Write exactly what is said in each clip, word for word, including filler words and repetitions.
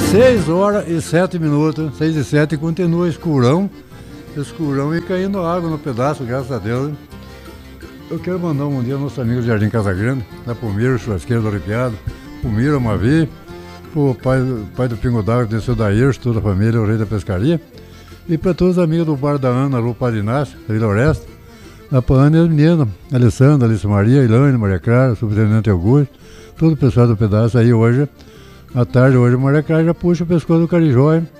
Seis horas e sete minutos, seis e sete, continua escurão, escurão e caindo água no pedaço, graças a Deus. Eu quero mandar um dia ao nosso amigo Jardim Casagrande, da Pomiro, churrasqueiro do Arrepiado, Pomiro, Amavi, o pai, pai do Pingo d'Água, do seu Dair, toda a família, o rei da pescaria, e para todos os amigos do bar da Ana, Lu Padre Inácio, da Vila Oeste, da Ana e as meninas, Alessandra, Alice Maria, Ilane, Maria Clara, Subtenente Augusto, todo o pessoal do pedaço aí hoje. À tarde, hoje, a Maria Clara já puxa o pescoço do carijó, hein?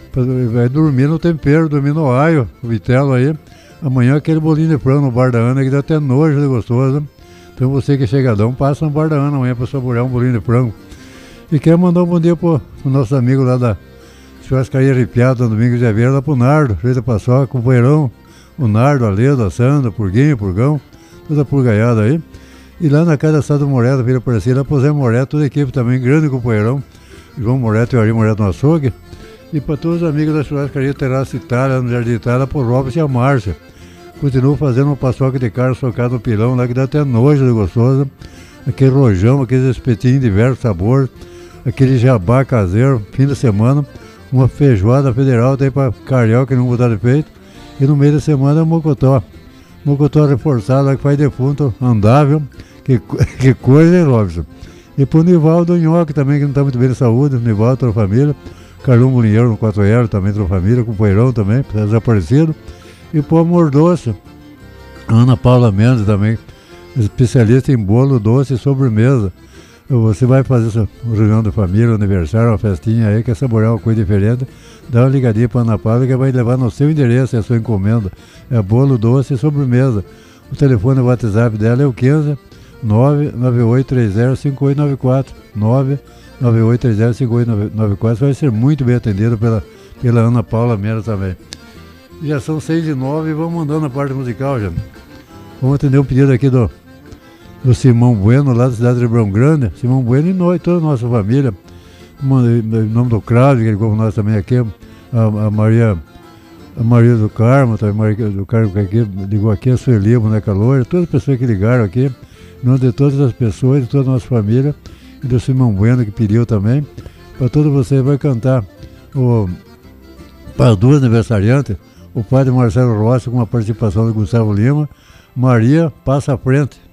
Vai dormir no tempero, dormir no aio, o vitelo aí. Amanhã aquele bolinho de frango no bar da Ana, que dá até nojo de gostoso. Hein? Então você que é chegadão, passa no bar da Ana amanhã para saborear um bolinho de frango. E quero mandar um bom dia pro, pro nosso amigo lá da churrascaria Arrepiado, Domingos de Aveiro, lá pro Nardo, feita paçoca, companheirão, o Nardo, a Leda, a Sandra, Purguinho, Purgão, toda a purgaiada aí. E lá na casa da Sado Moreto, Vila Aparecida, lá pro Zé Moreto, toda a equipe também, grande companheirão, João Moreto e Ari Moreto no açougue. E para todos os amigos da churrascaria Terraça Itália, no Jardim Itália, pro Robson e a Márcia. Continuo fazendo uma paçoca de carne socada no pilão lá, que dá até nojo de gostoso. Aquele rojão, aqueles espetinhos de diversos sabores, aquele jabá caseiro, fim de semana, uma feijoada federal, tem para carioca que não botar de peito. E no meio da semana é mocotó. Mocotó reforçado, lá que faz defunto, andável. Que, que coisa, hein, Robson? E pro Nivaldo Nhoque também, que não está muito bem de saúde, Nivaldo, toda a família. Carlão Bolinheiro no quatro R, também toda a família, companheirão também, desaparecido. E pro Amor Doce, Ana Paula Mendes também, especialista em bolo doce e sobremesa. Você vai fazer essa reunião de família, aniversário, uma festinha aí, quer saborear uma coisa diferente, dá uma ligadinha para Ana Paula que vai levar no seu endereço a sua encomenda. É bolo doce e sobremesa. O telefone, o WhatsApp dela é o quinze, nove nove oito três zero, cinco oito nove quatro, nove nove oito três zero, cinco oito nove quatro. Vai ser muito bem atendido pela, pela Ana Paula Mendes também. Já são seis e nove e vamos mandando a parte musical, já. Vamos atender um pedido aqui do, do Simão Bueno, lá da cidade de Ribeirão Grande. Simão Bueno e nós, toda a nossa família. Em nome do Cravo, que ligou com nós também aqui, a, a Maria... A Maria do Carmo, também Maria do Carmo que aqui, ligou aqui, a Sueli, a Boneca Loira, todas as pessoas que ligaram aqui, em nome de todas as pessoas, de toda a nossa família, e do Simão Bueno que pediu também, para todos vocês vai cantar o, para as duas aniversariantes, o padre Marcelo Rossi com a participação do Gustavo Lima, Maria Passa à Frente.